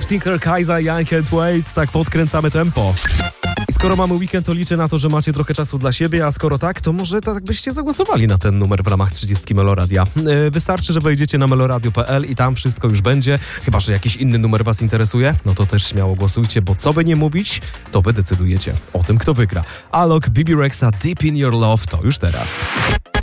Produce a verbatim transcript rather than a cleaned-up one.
Love Singer, Kaiza i I Can't Wait. Tak podkręcamy tempo. I skoro mamy weekend, to liczę na to, że macie trochę czasu dla siebie, a skoro tak, to może tak byście zagłosowali na ten numer w ramach trzydziestki Meloradia. Yy, wystarczy, że wejdziecie na meloradio kropka p l i tam wszystko już będzie. Chyba że jakiś inny numer was interesuje, no to też śmiało głosujcie, bo co by nie mówić, to wy decydujecie o tym, kto wygra. Alok, Bibi Rexa, Deep in Your Love, to już teraz.